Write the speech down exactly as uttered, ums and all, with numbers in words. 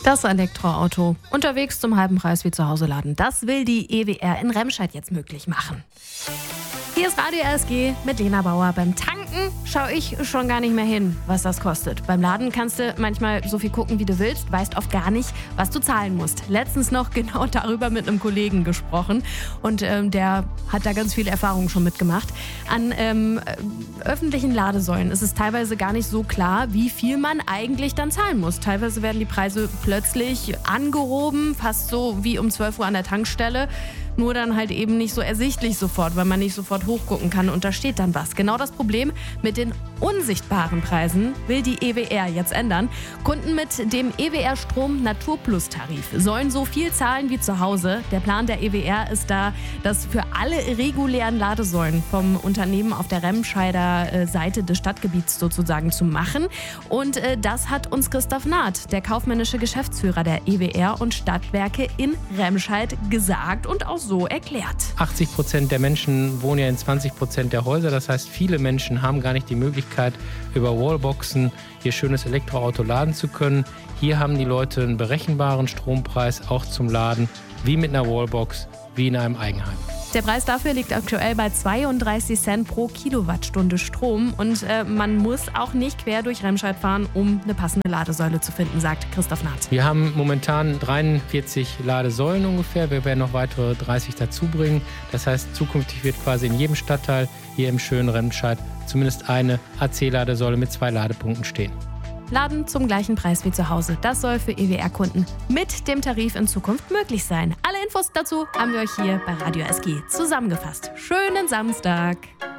Das Elektroauto unterwegs zum halben Preis wie zu Hause laden. Das will die E W R in Remscheid jetzt möglich machen. Hier ist Radio R S G mit Lena Bauer. Beim Tanken schaue ich schon gar nicht mehr hin, was das kostet. Beim Laden kannst du manchmal so viel gucken, wie du willst, weißt oft gar nicht, was du zahlen musst. Letztens noch genau darüber mit einem Kollegen gesprochen und ähm, der hat da ganz viel Erfahrung schon mitgemacht. An ähm, öffentlichen Ladesäulen ist es teilweise gar nicht so klar, wie viel man eigentlich dann zahlen muss. Teilweise werden die Preise plötzlich angehoben, fast so wie um zwölf Uhr an der Tankstelle. Nur dann halt eben nicht so ersichtlich sofort, weil man nicht sofort hochgucken kann und da steht dann was. Genau das Problem mit den unsichtbaren Preisen will die E W R jetzt ändern. Kunden mit dem E W R Strom Naturplus Tarif sollen so viel zahlen wie zu Hause. Der Plan der E W R ist da, das für alle regulären Ladesäulen vom Unternehmen auf der Remscheider Seite des Stadtgebiets sozusagen zu machen. Und das hat uns Christoph Naht, der kaufmännische Geschäftsführer der E W R und Stadtwerke in Remscheid, gesagt und auch so erklärt. achtzig Prozent der Menschen wohnen ja in zwanzig Prozent der Häuser. Das heißt, viele Menschen haben gar nicht die Möglichkeit, über Wallboxen ihr schönes Elektroauto laden zu können. Hier haben die Leute einen berechenbaren Strompreis auch zum Laden, wie mit einer Wallbox, wie in einem Eigenheim. Der Preis dafür liegt aktuell bei zweiunddreißig Cent pro Kilowattstunde Strom und äh, man muss auch nicht quer durch Remscheid fahren, um eine passende Ladesäule zu finden, sagt Christoph Naht. Wir haben momentan dreiundvierzig Ladesäulen ungefähr. Wir werden noch weitere dreißig dazu bringen. Das heißt, zukünftig wird quasi in jedem Stadtteil hier im schönen Remscheid zumindest eine A C-Ladesäule mit zwei Ladepunkten stehen. Laden zum gleichen Preis wie zu Hause. Das soll für E W R-Kunden mit dem Tarif in Zukunft möglich sein. Alle Infos dazu haben wir euch hier bei Radio R S G zusammengefasst. Schönen Samstag!